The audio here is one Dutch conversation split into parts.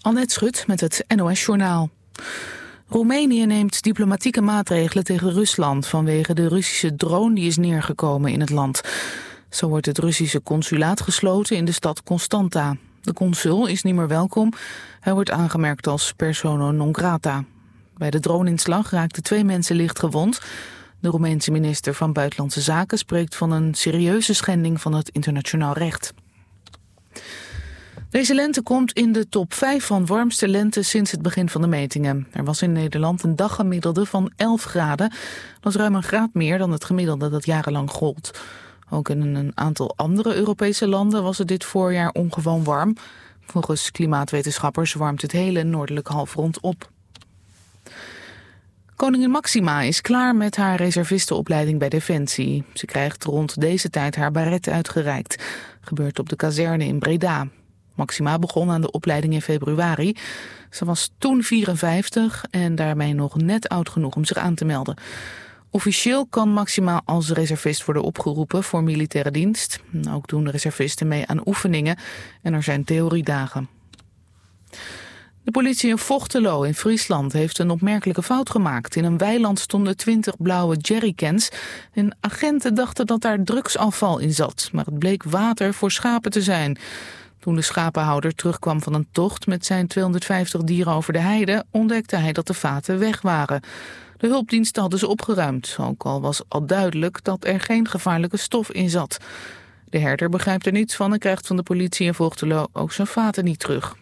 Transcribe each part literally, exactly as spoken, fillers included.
Annette Schut met het N O S-journaal. Roemenië neemt diplomatieke maatregelen tegen Rusland vanwege de Russische drone die is neergekomen in het land. Zo wordt het Russische consulaat gesloten in de stad Constanta. De consul is niet meer welkom. Hij wordt aangemerkt als persona non grata. Bij de droneinslag raakten twee mensen licht gewond. De Roemeense minister van Buitenlandse Zaken spreekt van een serieuze schending van het internationaal recht. Deze lente komt in de top vijf van warmste lente sinds het begin van de metingen. Er was in Nederland een daggemiddelde van elf graden. Dat is ruim een graad meer dan het gemiddelde dat jarenlang gold. Ook in een aantal andere Europese landen was het dit voorjaar ongewoon warm. Volgens klimaatwetenschappers warmt het hele noordelijke halfrond op. Koningin Máxima is klaar met haar reservistenopleiding bij Defensie. Ze krijgt rond deze tijd haar baret uitgereikt. Gebeurt op de kazerne in Breda. Máxima begon aan de opleiding in februari. Ze was toen vierenvijftig en daarmee nog net oud genoeg om zich aan te melden. Officieel kan Máxima als reservist worden opgeroepen voor militaire dienst. Ook doen de reservisten mee aan oefeningen en er zijn theoriedagen. De politie in Vochtelo in Friesland heeft een opmerkelijke fout gemaakt. In een weiland stonden twintig blauwe jerrycans en agenten dachten dat daar drugsafval in zat. Maar het bleek water voor schapen te zijn. Toen de schapenhouder terugkwam van een tocht met zijn tweehonderdvijftig dieren over de heide, ontdekte hij dat de vaten weg waren. De hulpdiensten hadden ze opgeruimd, ook al was al duidelijk dat er geen gevaarlijke stof in zat. De herder begrijpt er niets van en krijgt van de politie in Vochtelo ook zijn vaten niet terug.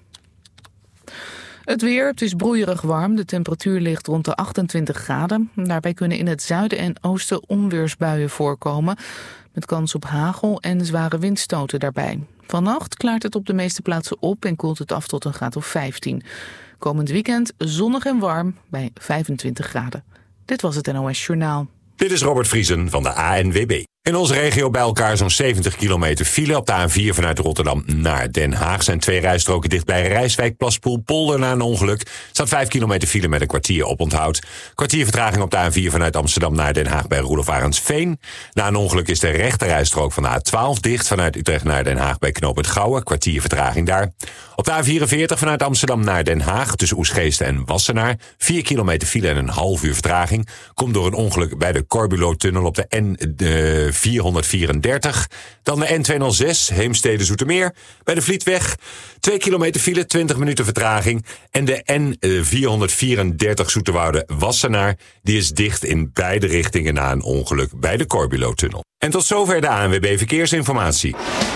Het weer, het is broeierig warm. De temperatuur ligt rond de achtentwintig graden. Daarbij kunnen in het zuiden en oosten onweersbuien voorkomen, met kans op hagel en zware windstoten daarbij. Vannacht klaart het op de meeste plaatsen op en koelt het af tot een graad of vijftien. Komend weekend zonnig en warm bij vijfentwintig graden. Dit was het N O S Journaal. Dit is Robert Vriesen van de A N W B. In onze regio bij elkaar zo'n zeventig kilometer file. Op de A N vier vanuit Rotterdam naar Den Haag zijn twee rijstroken dicht bij Rijswijk, Plaspoel-Polder na een ongeluk. Er staat vijf kilometer file met een kwartier oponthoud. Kwartier vertraging op de A N vier vanuit Amsterdam naar Den Haag bij Roelof Arendsveen. Na een ongeluk is de rechte rijstrook van de A twaalf dicht vanuit Utrecht naar Den Haag bij knooppunt Gouwen. Kwartier vertraging daar. Op de A vierenveertig vanuit Amsterdam naar Den Haag tussen Oesgeest en Wassenaar. vier kilometer file en een half uur vertraging. Komt door een ongeluk bij de Corbulo-tunnel op de N vierhonderdvierendertig. Dan de N tweehonderdzes, Heemstede-Zoetermeer. Bij de Vlietweg, twee kilometer file, twintig minuten vertraging. En de N vierhonderdvierendertig Zoeterwoude-Wassenaar, die is dicht in beide richtingen na een ongeluk bij de Corbulo-tunnel. En tot zover de A N W B Verkeersinformatie.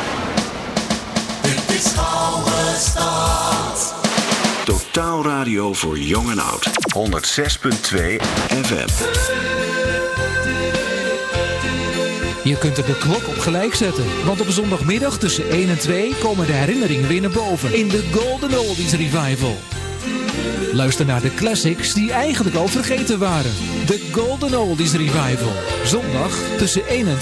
Dit is Oude Stad. Totaal radio voor jong en oud. honderd zes komma twee F M. Je kunt er de klok op gelijk zetten, want op zondagmiddag tussen één en twee komen de herinneringen weer naar boven in de Golden Oldies Revival. Luister naar de classics die eigenlijk al vergeten waren. De Golden Oldies Revival. Zondag tussen één en twee.